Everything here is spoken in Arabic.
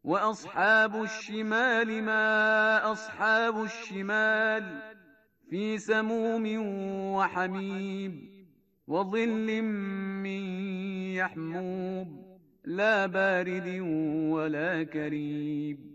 وأصحاب الشمال ما أصحاب الشمال في سموم وحميم وظل من يحموم لا بارد ولا كريم